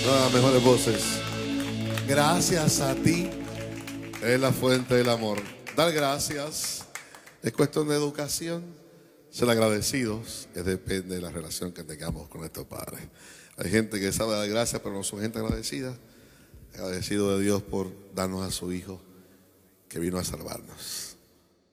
Una de las mejores voces. Gracias a ti es la fuente del amor. Dar gracias es cuestión de educación. Ser agradecidos depende de la relación que tengamos con nuestros padres. Hay gente que sabe dar gracias, pero no son gente agradecida. Agradecido de Dios por darnos a su Hijo que vino a salvarnos.